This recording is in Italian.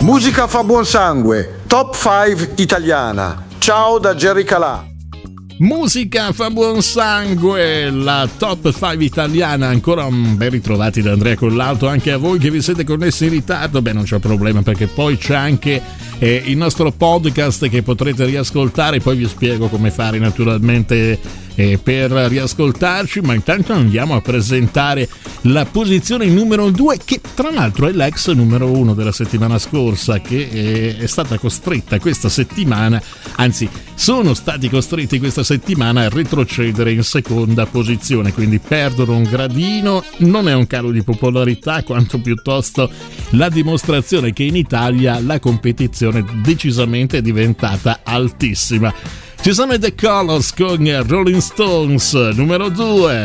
Musica fa buon sangue, top 5 italiana. Ciao da Jerry Calà. Musica fa buon sangue, la top 5 italiana. Ancora un ben ritrovati da Andrea Collalto, anche a voi che vi siete connessi in ritardo. Beh, non c'è problema, perché poi c'è anche il nostro podcast che potrete riascoltare. Poi vi spiego come fare naturalmente per riascoltarci, ma intanto andiamo a presentare la posizione numero 2, che tra l'altro è l'ex numero 1 della settimana scorsa, che è stata costretta questa settimana, anzi sono stati costretti questa settimana a retrocedere in seconda posizione, quindi perdono un gradino. Non è un calo di popolarità, quanto piuttosto la dimostrazione che in Italia la competizione decisamente è diventata altissima. Ci sono i The Colors con Rolling Stones numero 2.